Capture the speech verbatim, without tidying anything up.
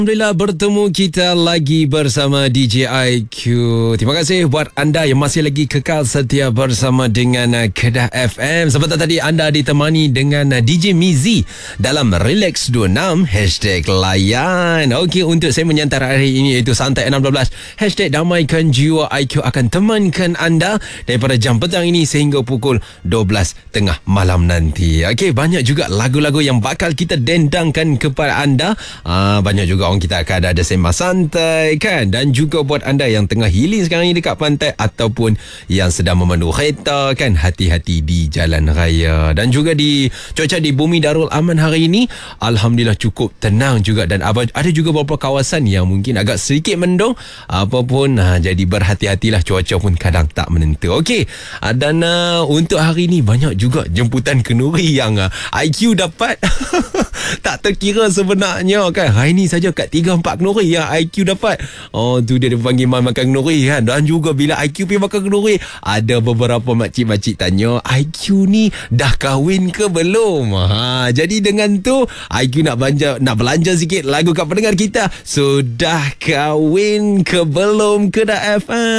Alhamdulillah bertemu kita lagi bersama D J I Q. Terima kasih buat anda yang masih lagi kekal setia bersama dengan Kedah F M. Sebentar tadi anda ditemani dengan D J Mizi dalam Relax dua puluh enam Hashtag Layan. Okey, untuk saya menyantar hari ini iaitu Santai enam belas Hashtag Damaikan Jiwa, I Q akan temankan anda daripada jam petang ini sehingga pukul dua belas tengah malam nanti. Okey, banyak juga lagu-lagu yang bakal kita dendangkan kepada anda. Ah, banyak juga orang kita akan ada sembang santai kan, dan juga buat anda yang tengah healing sekarang ni dekat pantai ataupun yang sedang memandu kereta kan, hati-hati di jalan raya. Dan juga di cuaca di Bumi Darul Aman hari ini alhamdulillah cukup tenang juga, dan ada juga beberapa kawasan yang mungkin agak sedikit mendung apapun. Ha, jadi berhati-hatilah, cuaca pun kadang tak menentu. Okey, dan uh, untuk hari ini banyak juga jemputan kenduri yang uh, I Q dapat tak terkira sebenarnya kan. Hari ni saja kat tiga empat kenduri yang I Q dapat. Oh, tu dia panggil mai makan kenduri kan. Dan juga bila I Q pergi makan kenduri, ada beberapa makcik-makcik tanya, I Q ni dah kahwin ke belum? Ha, jadi dengan tu I Q nak belanja, nak belanja sikit lagu kat pendengar kita. Sudah kahwin ke belum Kedah F M?